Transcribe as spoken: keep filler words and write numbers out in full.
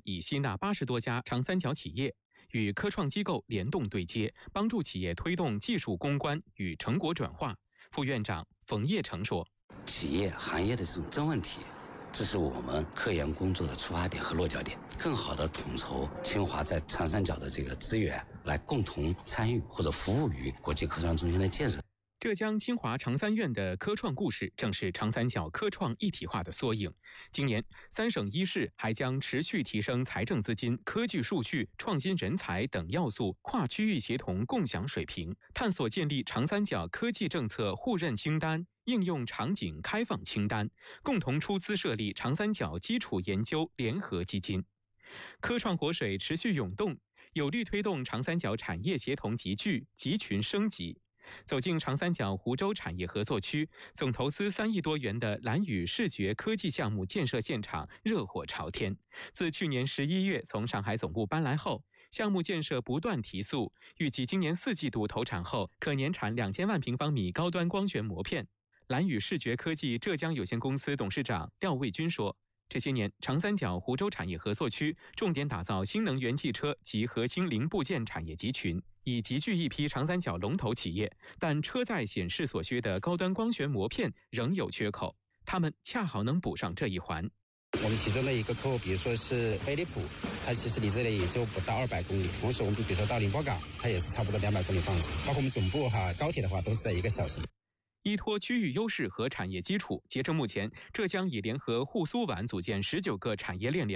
已吸纳八十多家长三角企业，与科创机构联动对接，帮助企业推动技术攻关与成果转化。副院长冯业成说：“ 企业行业的这种真问题，这是我们科研工作的出发点和落脚点，更好地统筹清华在长三角的这个资源，来共同参与或者服务于国际科创中心的建设。” 浙江清华长三院的科创故事，正是长三角科创一体化的缩影。今年，三省一市还将持续提升财政资金、科技数据、创新人才等要素跨区域协同共享水平，探索建立长三角科技政策互认清单、应用场景开放清单，共同出资设立长三角基础研究联合基金。科创活水持续涌动，有力推动长三角产业协同集聚、集群升级。走进长三角湖州产业合作区，总投资三亿多元的蓝宇视觉科技项目建设现场热火朝天。自去年十一月从上海总部搬来后，项目建设不断提速，预计今年四季度投产后，可年产两千万平方米高端光学膜片。蓝宇视觉科技浙江有限公司董事长廖卫军说：“这些年，长三角湖州产业合作区重点打造新能源汽车及核心零部件产业集群，已集聚一批长三角龙头企业，但车载显示所需的高端光学膜片仍有缺口，他们恰好能补上这一环。” 我们其中的一个客户，比如说是飞利浦，它其实离这里也就不到二百公里。同时，我们比如说到宁波港，它也是差不多两百公里放置。包括我们总部哈，高铁的话都是在一个小时。 依托区域优势和产业基础，截至目前，浙江已联合沪苏皖组建十九个产业链联